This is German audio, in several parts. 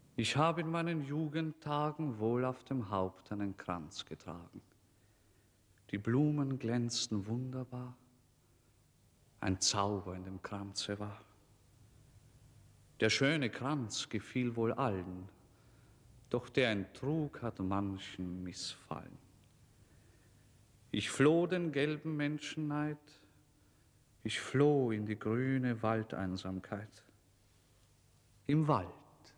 Ich habe in meinen Jugendtagen wohl auf dem Haupt einen Kranz getragen. Die Blumen glänzten wunderbar, ein Zauber in dem Kranze war. Der schöne Kranz gefiel wohl allen, doch der ihn trug, hat manchen missfallen. Ich floh den gelben Menschenneid, ich floh in die grüne Waldeinsamkeit. Im Wald,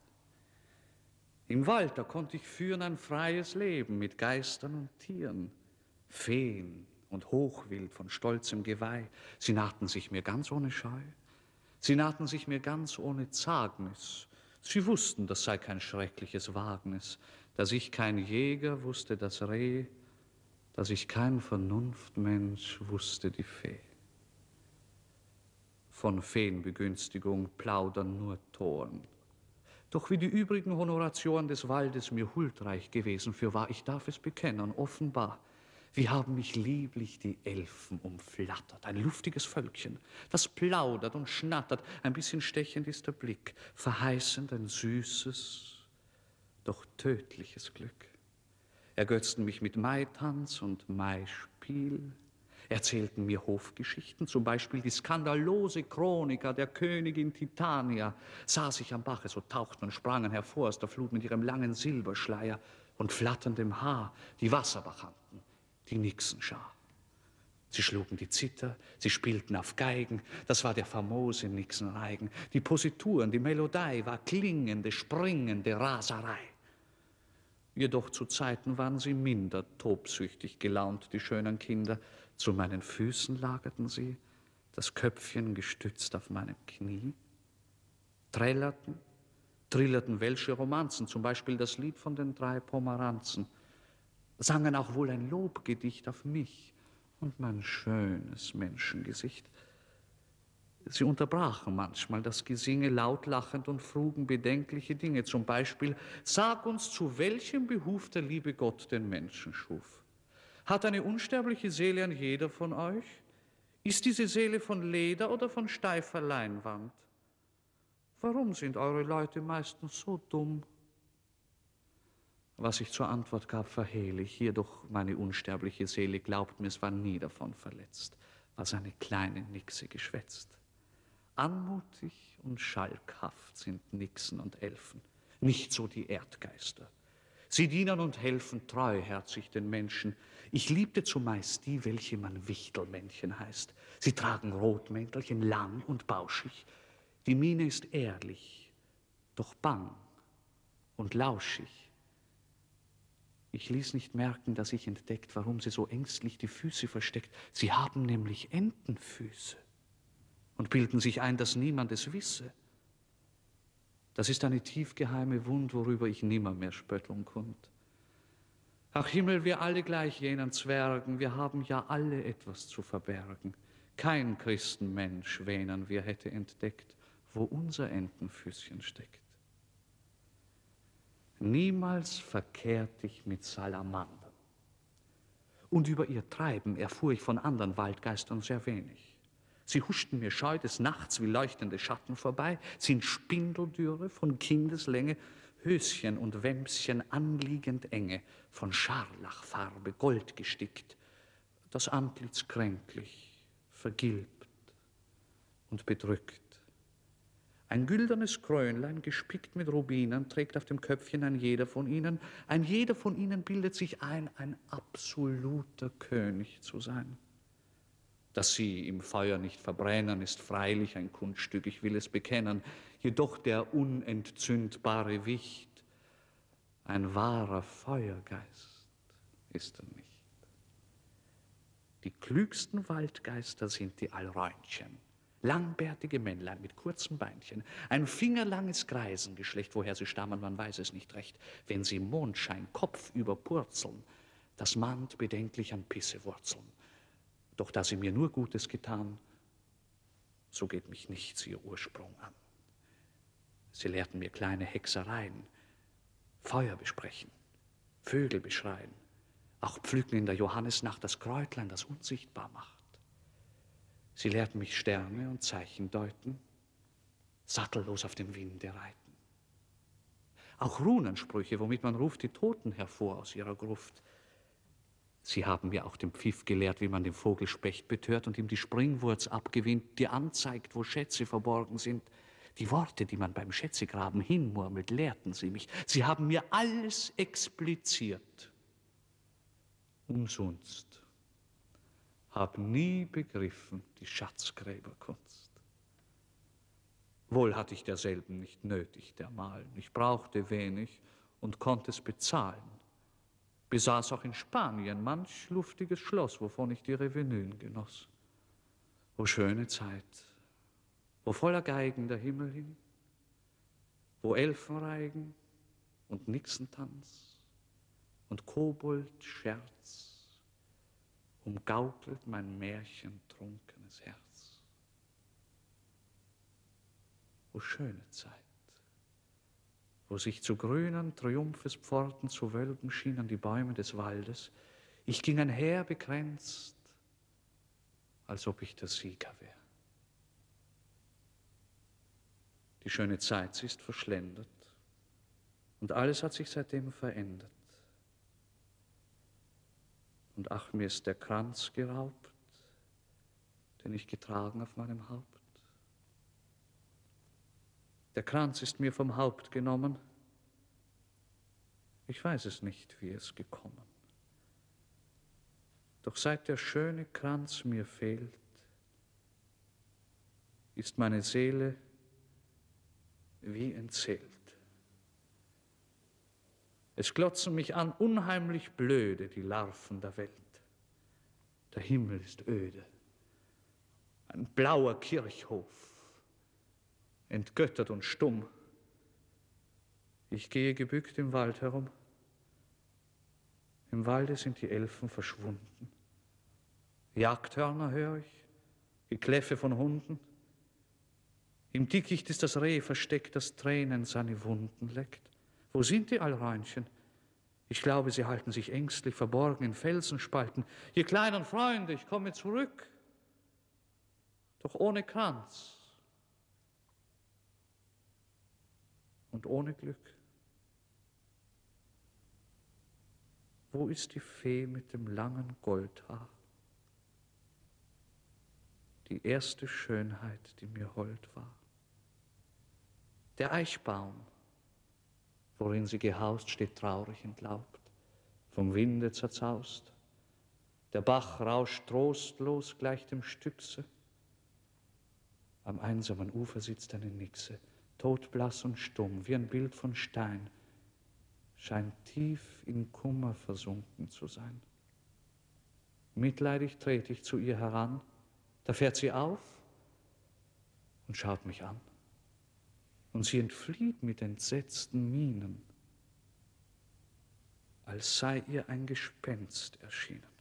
da konnte ich führen ein freies Leben mit Geistern und Tieren, Feen und Hochwild von stolzem Geweih. Sie nahten sich mir ganz ohne Scheu, sie nahten sich mir ganz ohne Zagnis. Sie wussten, das sei kein schreckliches Wagnis, dass ich kein Jäger wusste das Reh, dass ich kein Vernunftmensch wusste die Fee. Von Feenbegünstigung plaudern nur Toren. Doch wie die übrigen Honoratioren des Waldes mir huldreich gewesen, fürwahr, ich darf es bekennen, offenbar, wie haben mich lieblich die Elfen umflattert, ein luftiges Völkchen, das plaudert und schnattert, ein bisschen stechend ist der Blick, verheißend ein süßes, doch tödliches Glück. Ergötzten mich mit Maitanz und Maispiel, erzählten mir Hofgeschichten, zum Beispiel die skandalose Chronika der Königin Titania, saß ich am Bache, so tauchten und sprangen hervor aus der Flut mit ihrem langen Silberschleier und flatterndem Haar die Wasserbachanten, die Nixenschar. Sie schlugen die Zither, sie spielten auf Geigen, das war der famose Nixenreigen. Die Posituren, die Melodei war klingende, springende Raserei. Jedoch zu Zeiten waren sie minder tobsüchtig gelaunt, die schönen Kinder. Zu meinen Füßen lagerten sie, das Köpfchen gestützt auf meinem Knie, trillerten welsche Romanzen, zum Beispiel das Lied von den 3 Pomeranzen, sangen auch wohl ein Lobgedicht auf mich und mein schönes Menschengesicht. Sie unterbrachen manchmal das Gesinge laut lachend und frugen bedenkliche Dinge, zum Beispiel: Sag uns, zu welchem Behuf der liebe Gott den Menschen schuf. Hat eine unsterbliche Seele ein jeder von euch? Ist diese Seele von Leder oder von steifer Leinwand? Warum sind eure Leute meistens so dumm? Was ich zur Antwort gab, verhehle ich, jedoch meine unsterbliche Seele glaubt mir, es war nie davon verletzt, was eine kleine Nixe geschwätzt. Anmutig und schalkhaft sind Nixen und Elfen, nicht so die Erdgeister. Sie dienen und helfen treuherzig den Menschen. Ich liebte zumeist die, welche man Wichtelmännchen heißt. Sie tragen Rotmäntelchen, lang und bauschig. Die Miene ist ehrlich, doch bang und lauschig. Ich ließ nicht merken, dass ich entdeckt, warum sie so ängstlich die Füße versteckt. Sie haben nämlich Entenfüße und bilden sich ein, dass niemand es wisse. Das ist eine tiefgeheime Wund, worüber ich nimmermehr spötteln konnt. Ach Himmel, wir alle gleich jenen Zwergen, wir haben ja alle etwas zu verbergen. Kein Christenmensch, wähnen wir, hätte entdeckt, wo unser Entenfüßchen steckt. Niemals verkehrt ich mit Salamandern. Und über ihr Treiben erfuhr ich von anderen Waldgeistern sehr wenig. Sie huschten mir scheu des Nachts wie leuchtende Schatten vorbei, sind Spindeldürre von Kindeslänge, Höschen und Wämschen anliegend enge, von Scharlachfarbe, Gold gestickt, das Antlitz kränklich, vergilbt und bedrückt. Ein güldernes Krönlein, gespickt mit Rubinen, trägt auf dem Köpfchen ein jeder von ihnen. Ein jeder von ihnen bildet sich ein absoluter König zu sein. Dass sie im Feuer nicht verbrennen, ist freilich ein Kunststück, ich will es bekennen. Jedoch der unentzündbare Wicht, ein wahrer Feuergeist, ist er nicht. Die klügsten Waldgeister sind die Alräunchen, langbärtige Männlein mit kurzen Beinchen, ein fingerlanges Greisengeschlecht, woher sie stammen, man weiß es nicht recht. Wenn sie im Mondschein kopfüber purzeln, das mahnt bedenklich an Pissewurzeln. Doch da sie mir nur Gutes getan, so geht mich nichts ihr Ursprung an. Sie lehrten mir kleine Hexereien, Feuer besprechen, Vögel beschreien, auch pflücken in der Johannisnacht das Kräutlein, das unsichtbar macht. Sie lehrten mich Sterne und Zeichen deuten, sattellos auf dem Winde reiten. auch Runensprüche, womit man ruft die Toten hervor aus ihrer Gruft. Sie haben mir auch den Pfiff gelehrt, wie man den Vogelspecht betört und ihm die Springwurz abgewinnt, die anzeigt, wo Schätze verborgen sind. Die Worte, die man beim Schätzegraben hinmurmelt, lehrten sie mich. Sie haben mir alles expliziert. Umsonst. Hab nie begriffen die Schatzgräberkunst. Wohl hatte ich derselben nicht nötig, der Malen. Ich brauchte wenig und konnte es bezahlen. Besaß auch in Spanien manch luftiges Schloss, wovon ich die Revenuen genoss. O schöne Zeit, wo voller Geigen der Himmel hing, wo Elfenreigen und Nixentanz und Koboldscherz umgaukelt mein märchentrunkenes Herz. O schöne Zeit, wo sich zu grünen Triumphespforten zu wölben schienen die Bäume des Waldes. Ich ging einher bekränzt, als ob ich der Sieger wäre. Die schöne Zeit, sie ist verschlendet und alles hat sich seitdem verändert. Und ach, mir ist der Kranz geraubt, den ich getragen auf meinem Haupt. Der Kranz ist mir vom Haupt genommen. Ich weiß es nicht, wie es gekommen. Doch seit der schöne Kranz mir fehlt, ist meine Seele wie entzählt. Es glotzen mich an unheimlich blöde die Larven der Welt. Der Himmel ist öde, ein blauer Kirchhof, entgöttert und stumm. Ich gehe gebückt im Wald herum. Im Walde sind die Elfen verschwunden. Jagdhörner höre ich, Gekläffe von Hunden. Im Dickicht ist das Reh versteckt, das Tränen seine Wunden leckt. Wo sind die Alräunchen? Ich glaube, sie halten sich ängstlich verborgen in Felsenspalten. Ihr kleinen Freunde, ich komme zurück, doch ohne Kranz und ohne Glück. Wo ist die Fee mit dem langen Goldhaar? Die erste Schönheit, die mir hold war. Der Eichbaum, worin sie gehaust, steht traurig entlaubt, vom Winde zerzaust. Der Bach rauscht trostlos gleich dem Styxe. Am einsamen Ufer sitzt eine Nixe, todblass und stumm, wie ein Bild von Stein, scheint tief in Kummer versunken zu sein. Mitleidig trete ich zu ihr heran, da fährt sie auf und schaut mich an. Und sie entflieht mit entsetzten Mienen, als sei ihr ein Gespenst erschienen.